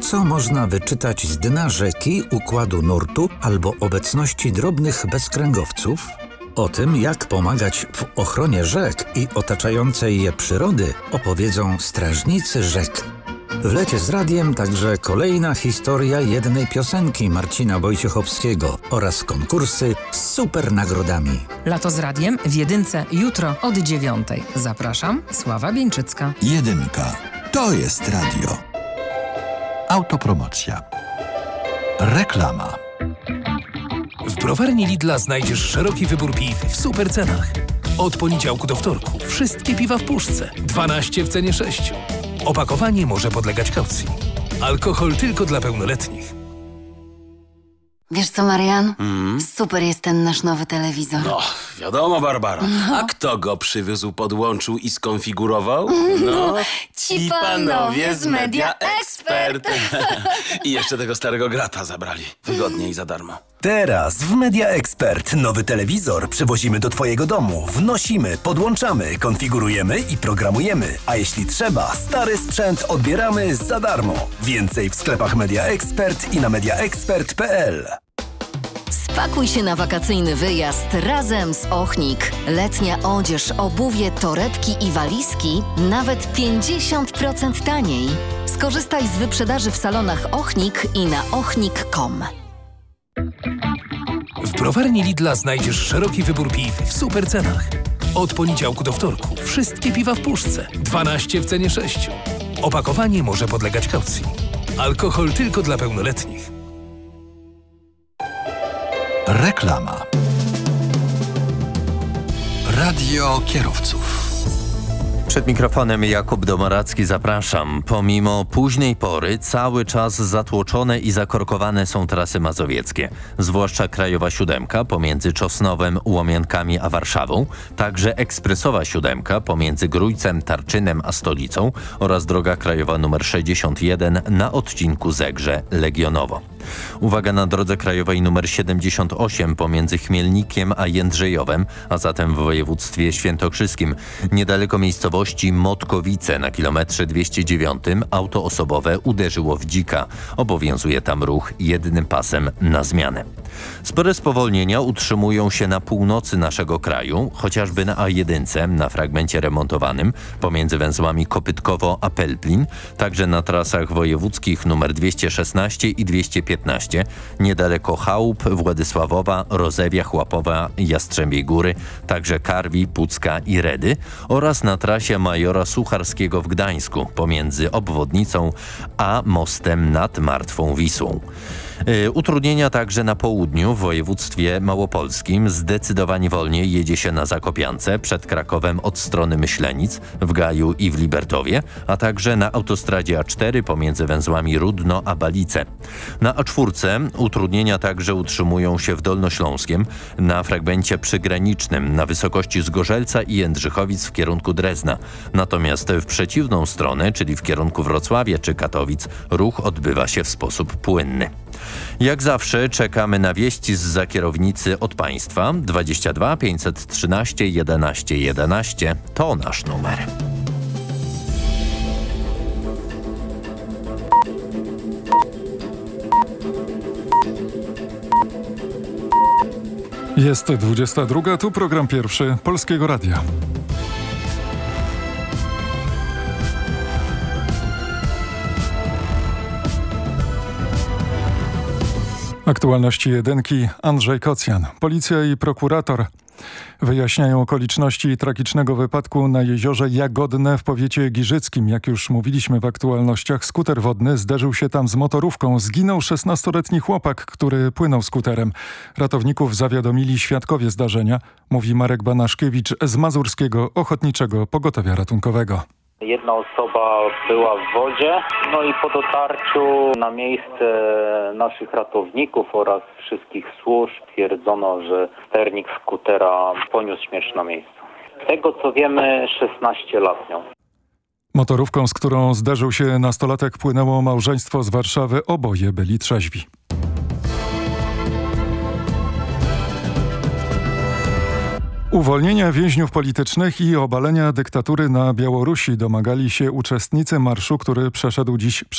Co można wyczytać z dna rzeki, układu nurtu albo obecności drobnych bezkręgowców? O tym, jak pomagać w ochronie rzek i otaczającej je przyrody, opowiedzą strażnicy rzek. W Lecie z Radiem także kolejna historia jednej piosenki Marcina Wojciechowskiego oraz konkursy z super nagrodami. Lato z Radiem w Jedynce jutro od 9:00. Zapraszam, Sława Bieńczycka. Jedynka. To jest radio. Autopromocja. Reklama. W browarni Lidla znajdziesz szeroki wybór piw w super cenach. Od poniedziałku do wtorku wszystkie piwa w puszce. 12 w cenie 6. Opakowanie może podlegać kaucji. Alkohol tylko dla pełnoletnich. Wiesz co, Marian? Super jest ten nasz nowy telewizor. No, wiadomo, Barbara. A kto go przywiózł, podłączył i skonfigurował? No, ci panowie z Media Expert. I jeszcze tego starego grata zabrali. Wygodnie i za darmo. Teraz w Media Expert nowy telewizor przywozimy do Twojego domu. Wnosimy, podłączamy, konfigurujemy i programujemy. A jeśli trzeba, stary sprzęt odbieramy za darmo. Więcej w sklepach Media Expert i na mediaexpert.pl. Spakuj się na wakacyjny wyjazd razem z Ochnik. Letnia odzież, obuwie, torebki i walizki nawet 50% taniej. Skorzystaj z wyprzedaży w salonach Ochnik i na ochnik.com. W browarni Lidla znajdziesz szeroki wybór piw w super cenach. Od poniedziałku do wtorku wszystkie piwa w puszce. 12 w cenie 6. Opakowanie może podlegać kaucji. Alkohol tylko dla pełnoletnich. Reklama. Radio kierowców. Przed mikrofonem Jakub Domaracki, zapraszam. Pomimo późnej pory cały czas zatłoczone i zakorkowane są trasy mazowieckie. Zwłaszcza Krajowa 7 pomiędzy Czosnowem, Łomiankami a Warszawą, także ekspresowa 7 pomiędzy Grójcem, Tarczynem a Stolicą oraz droga krajowa nr 61 na odcinku Zegrze-Legionowo. Uwaga na drodze krajowej nr 78 pomiędzy Chmielnikiem a Jędrzejowem, a zatem w województwie świętokrzyskim. Niedaleko miejscowości Motkowice na kilometrze 209 auto osobowe uderzyło w dzika. Obowiązuje tam ruch jednym pasem na zmianę. Spore spowolnienia utrzymują się na północy naszego kraju, chociażby na A1 na fragmencie remontowanym pomiędzy węzłami Kopytkowo a Pelplin, także na trasach wojewódzkich nr 216 i 215, niedaleko Chałup, Władysławowa, Rozewia, Chłapowa, Jastrzębiej Góry, także Karwi, Pucka i Redy oraz na trasie Majora Sucharskiego w Gdańsku pomiędzy obwodnicą a mostem nad Martwą Wisłą. Utrudnienia także na południu w województwie małopolskim. Zdecydowanie wolniej jedzie się na Zakopiance przed Krakowem od strony Myślenic, w Gaju i w Libertowie, a także na autostradzie A4 pomiędzy węzłami Rudno a Balice. Na A4 utrudnienia także utrzymują się w Dolnośląskiem na fragmencie przygranicznym na wysokości Zgorzelca i Jędrzychowic w kierunku Drezna. Natomiast w przeciwną stronę, czyli w kierunku Wrocławia czy Katowic, ruch odbywa się w sposób płynny. Jak zawsze czekamy na wieści zza kierownicy od Państwa. 22 513 11 11 to nasz numer. Jest 22, tu program pierwszy Polskiego Radia. Aktualności jedynki, Andrzej Kocjan. Policja i prokurator wyjaśniają okoliczności tragicznego wypadku na jeziorze Jagodne w powiecie giżyckim. Jak już mówiliśmy w aktualnościach, skuter wodny zderzył się tam z motorówką. Zginął 16-letni chłopak, który płynął skuterem. Ratowników zawiadomili świadkowie zdarzenia, mówi Marek Banaszkiewicz z Mazurskiego Ochotniczego Pogotowia Ratunkowego. Jedna osoba była w wodzie, no i po dotarciu na miejsce naszych ratowników oraz wszystkich służb twierdzono, że sternik skutera poniósł śmierć na miejscu. Z tego co wiemy, 16 lat miał. Motorówką, z którą zderzył się nastolatek, płynęło małżeństwo z Warszawy. Oboje byli trzeźwi. Uwolnienia więźniów politycznych i obalenia dyktatury na Białorusi domagali się uczestnicy marszu, który przeszedł dziś przez